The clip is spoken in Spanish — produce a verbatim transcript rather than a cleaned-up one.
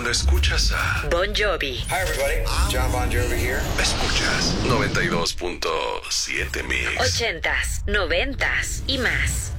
cuando escuchas a Bon Jovi. Hi everybody, John Bon Jovi here. Escuchas noventa y dos punto siete Mix. Ochentas, noventas y más.